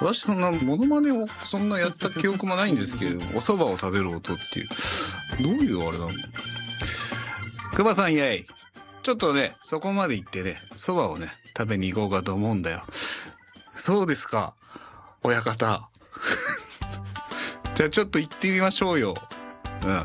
私そんなモノマネをそんなやった記憶もないんですけれども、お蕎麦を食べる音っていう、どういうあれなの。クマさんイエイ。ちょっとね、そこまで行ってね、蕎麦をね、食べに行こうかと思うんだよ。そうですか、親方。じゃあちょっと行ってみましょうよ。